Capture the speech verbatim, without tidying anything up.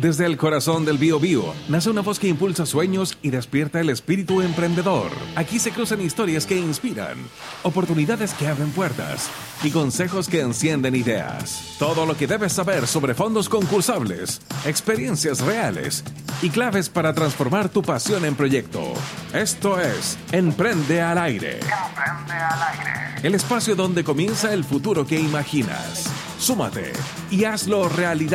Desde el corazón del Biobío nace una voz que impulsa sueños y despierta el espíritu emprendedor. Aquí se cruzan historias que inspiran, oportunidades que abren puertas y consejos que encienden ideas. Todo lo que debes saber sobre fondos concursables, experiencias reales y claves para transformar tu pasión en proyecto. Esto es Emprende al Aire. Emprende al Aire. El espacio donde comienza el futuro que imaginas. Súmate y hazlo realidad.